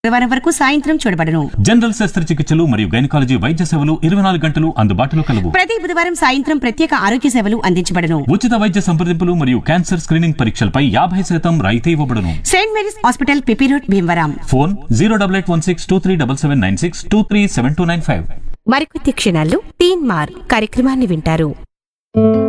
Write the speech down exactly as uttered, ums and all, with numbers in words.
శుక్రవారం వరకు సాయంత్రం చూడబడను. జనరల్ శస్త్రచికిత్సలు మరియు గైనకాలజీ వైద్య సేవలు ఇరవై నాలుగు గంటలు అందుబాటులో కలవు. ప్రతి బుధవారం సాయంత్రం ప్రత్యేక ఆరోగ్య సేవలు అందించబడను. ఉచిత వైద్య సంప్రదింపులు మరియు క్యాన్సర్ స్క్రీనింగ్ పరీక్షలపై యాభై శాతం రాయితీ ఇవ్వబడును. Saint Mary's hospital, PP road, Bhimavaram. Phone zero double eight one six two three double seven nine six two three seven two nine five. మరికొద్ది క్షణాల్లో తీన్ మార్ కార్యక్రమాన్ని వింటారు.